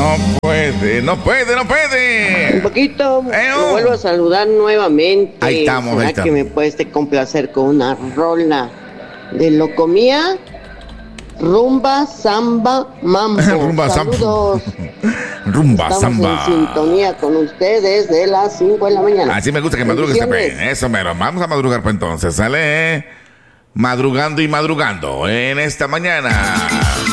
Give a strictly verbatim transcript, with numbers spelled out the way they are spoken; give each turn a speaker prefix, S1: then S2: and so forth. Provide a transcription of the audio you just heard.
S1: No puede, no puede, no puede.
S2: Un poquito,
S1: Eh,
S2: lo
S1: oh.
S2: vuelvo a saludar nuevamente.
S1: Ahí estamos,
S2: ¿Será
S1: ahí estamos.
S2: que me puedes te complacer con una rola de Locomía? Rumba, samba, mambo.
S1: Rumba, samba.
S2: Saludos.
S1: Rumba,
S2: Estamos
S1: samba.
S2: en sintonía con ustedes de las cinco de la mañana.
S1: Así me gusta que madrugues.
S2: Bendiciones.
S1: Eso, mero. Vamos a madrugar pues entonces. Sale madrugando y madrugando en esta mañana.